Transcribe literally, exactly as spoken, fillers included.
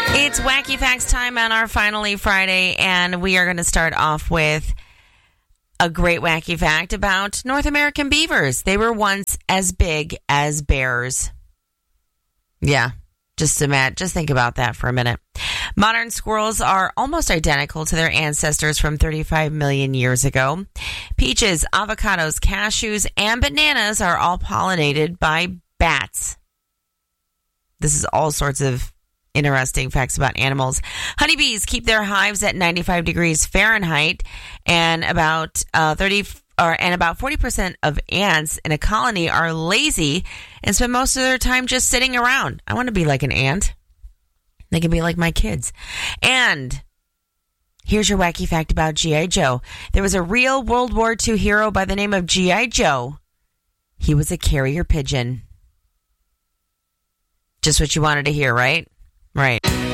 It's Wacky Facts time on our Finally Friday, and we are going to start off with a great wacky fact about North American beavers. They were once as big as bears. Yeah, just imagine, just think about that for a minute. Modern squirrels are almost identical to their ancestors from thirty-five million years ago. Peaches, avocados, cashews, and bananas are all pollinated by bats. This is all sorts of interesting facts about animals. Honeybees keep their hives at ninety-five degrees Fahrenheit, and about uh, thirty or and about forty percent of ants in a colony are lazy and spend most of their time just sitting around. I want to be like an ant. They can be like my kids. And here's your wacky fact about G I. Joe. There was a real World War Two hero by the name of G I. Joe. He was a carrier pigeon. Just what you wanted to hear, right? Right.